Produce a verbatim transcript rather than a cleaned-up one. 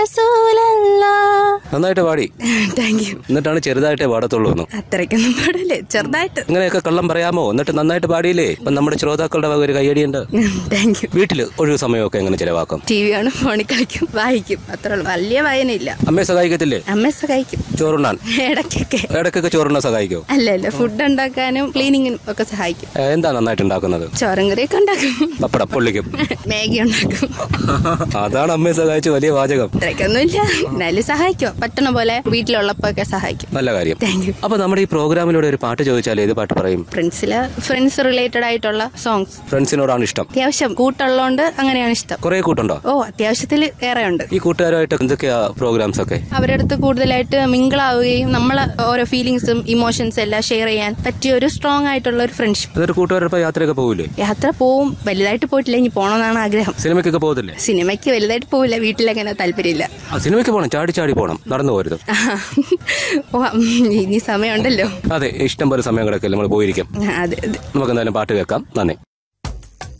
നന്നായിട്ട് പാടി. Thank you. എന്നിട്ടാണ് ചെറുതായിട്ടേ പാടത്തുള്ളൂ. അത്രയ്ക്കൊന്നും പാടില്ലേ, ചെറുതായിട്ട്. ഇങ്ങനെയൊക്കെ കള്ളം പറയാമോ? എന്നിട്ട് നന്നായിട്ട് പാടിയില്ലേ? ഇപ്പൊ നമ്മുടെ ശ്രോതാക്കളുടെ വക ഒരു കയ്യടിയുണ്ട്. Thank you. വീട്ടില് ഒഴിവ് സമയമൊക്കെ എങ്ങനെ ചെലവാക്കും? ടി വി ആണ്, ഫോണിൽ കളിക്കും, വായിക്കും, അത്ര വലിയ വായനയില്ല. അമ്മയെ സഹായിക്കത്തില്ലേ? അമ്മയെ സഹായിക്കും ചോറുണ്ണാൻ. ഇടയ്ക്കൊക്കെ. ഇടയ്ക്കൊക്കെ ചോറുണ്ണാൻ സഹായിക്കോ? അല്ല അല്ല, ഫുഡ് ഉണ്ടാക്കാനും ക്ലീനിങ്ങിനും ഒക്കെ സഹായിക്കും. എന്താ നന്നായിട്ട് ഉണ്ടാക്കുന്നത്? ചോറും കറിയൊക്കെ ഉണ്ടാക്കും. പപ്പടം പൊള്ളിക്കും. മാഗി ഉണ്ടാക്കും. അതാണ് അമ്മയെ സഹായിച്ച വലിയ വാചകം. ഇത്രയ്ക്കൊന്നുമില്ല, എന്നാലും സഹായിക്കും. പറ്റണ പോലെ വീട്ടിലുള്ളപ്പോ ഒക്കെ സഹായിക്കും. നല്ല കാര്യം. Thank you. അപ്പൊ നമ്മുടെ ഈ പ്രോഗ്രാമിലൂടെ ഒരു പാട്ട് ചോദിച്ചാൽ ഏത് പാട്ട് പറയും? ഫ്രണ്ട്സില് ഫ്രണ്ട്സ് റിലേറ്റഡ് ആയിട്ടുള്ള സോങ്സ്. ഫ്രണ്ട്സിനോടാണ് ഇഷ്ടം? അത്യാവശ്യം കൂട്ടുള്ളതുകൊണ്ട് അങ്ങനെയാണ് ഇഷ്ടം. കുറെ കൂട്ടുണ്ടോ? ഓ, അത്യാവശ്യത്തിൽ ഏറെ ഉണ്ട്. ഈ കൂട്ടുകാരുമായിട്ട് എന്തൊക്കെയാ പ്രോഗ്രാംസ് ഒക്കെ? അവരുടെ അടുത്ത് കൂടുതലായിട്ട് മിങ്കിളാവുകയും നമ്മളെ ഓരോ ഫീലിംഗ്സും ഇമോഷൻസും എല്ലാം ഷെയർ ചെയ്യാൻ പറ്റിയ ഒരു സ്ട്രോങ് ആയിട്ടുള്ള ഒരു ഫ്രണ്ട്ഷിപ്പ്. അതൊരു കൂട്ടുകാരൊപ്പം യാത്രയൊക്കെ പോകില്ലേ? യാത്ര പോവും, വലുതായിട്ട് പോയിട്ടില്ല, ഇനി പോകണമെന്നാണ് ആഗ്രഹം. സിനിമയ്ക്കൊക്കെ പോകത്തില്ലേ? സിനിമയ്ക്ക് വലുതായിട്ട് പോവില്ല, വീട്ടിലങ്ങനെ താല്പര്യമില്ല. സിനിമയ്ക്ക് പോകണം, ചാടി ചാടി പോകണം, നടന്നു പോരുത്. ഓ, ഇനി സമയമുണ്ടല്ലോ. അതെ, ഇഷ്ടം പോലെ സമയം കിടക്കല്ലേ, നമ്മൾ പോയിരിക്കും. അതെ അതെ. നമുക്ക് എന്തായാലും പാട്ട് കേൾക്കാം. നന്ദി.